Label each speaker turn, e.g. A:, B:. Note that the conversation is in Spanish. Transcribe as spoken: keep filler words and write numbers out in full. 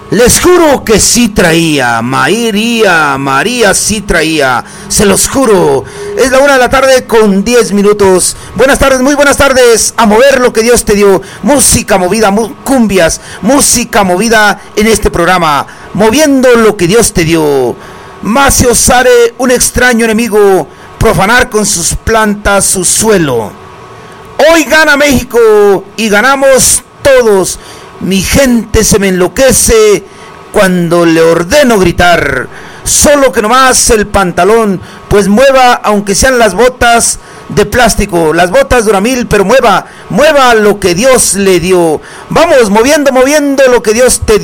A: Les juro que sí traía, María, María sí traía, se los juro. Es la una de la tarde con diez minutos. Buenas tardes, muy buenas tardes. A mover lo que Dios te dio. Música movida, mu- cumbias, música movida en este programa. Moviendo lo que Dios te dio. Más se osare un extraño enemigo profanar con sus plantas su suelo. Hoy gana México y ganamos todos. Mi gente se me enloquece cuando le ordeno gritar. Solo que nomás el pantalón, pues mueva, aunque sean las botas de plástico, las botas Duramil, pero mueva, mueva lo que Dios le dio. Vamos, moviendo, moviendo lo que Dios te dio.